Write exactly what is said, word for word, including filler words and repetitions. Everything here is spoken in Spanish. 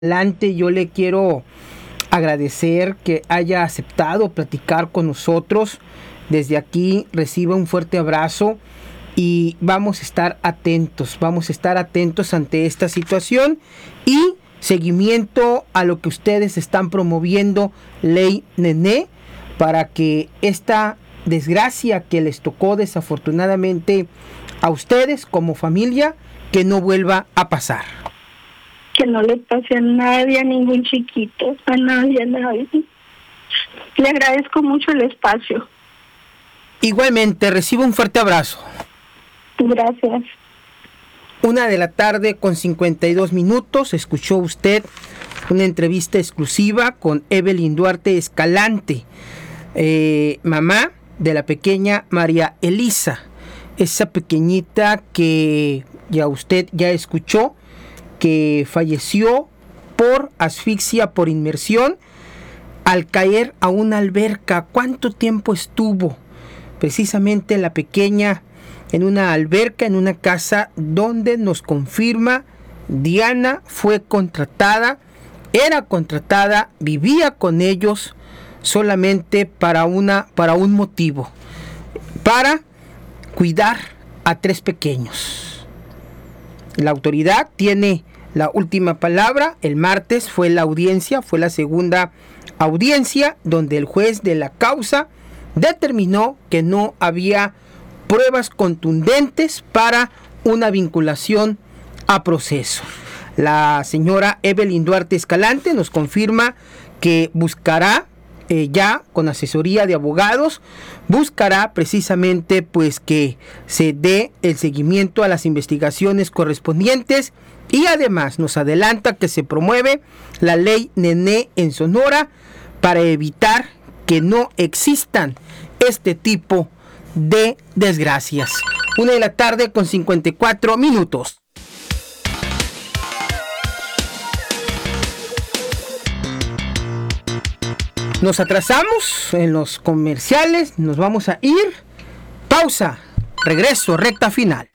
Adelante, yo le quiero agradecer que haya aceptado platicar con nosotros. Desde aquí reciba un fuerte abrazo y vamos a estar atentos, vamos a estar atentos ante esta situación y seguimiento a lo que ustedes están promoviendo, Ley Nené, para que esta desgracia que les tocó desafortunadamente a ustedes como familia, que no vuelva a pasar. Que no le pase a nadie, a ningún chiquito, a nadie, a nadie. Le agradezco mucho el espacio. Igualmente, recibo un fuerte abrazo. Gracias. Una de la tarde con cincuenta y dos minutos, escuchó usted una entrevista exclusiva con Evelyn Duarte Escalante, eh, mamá de la pequeña María Elisa, esa pequeñita que ya usted ya escuchó, que falleció por asfixia por inmersión al caer a una alberca. ¿Cuánto tiempo estuvo precisamente la pequeña en una alberca, en una casa donde nos confirma Diana fue contratada, era contratada, vivía con ellos solamente para una, para un motivo, para cuidar a tres pequeños? La autoridad tiene la última palabra. El martes fue la audiencia, fue la segunda audiencia donde el juez de la causa determinó que no había pruebas contundentes para una vinculación a proceso. La señora Evelyn Duarte Escalante nos confirma que buscará eh, ya con asesoría de abogados, buscará precisamente pues que se dé el seguimiento a las investigaciones correspondientes. Y además nos adelanta que se promueve la ley Nené en Sonora para evitar que no existan este tipo de desgracias. Una de la tarde con cincuenta y cuatro minutos. Nos atrasamos en los comerciales, nos vamos a ir. Pausa, regreso, recta final.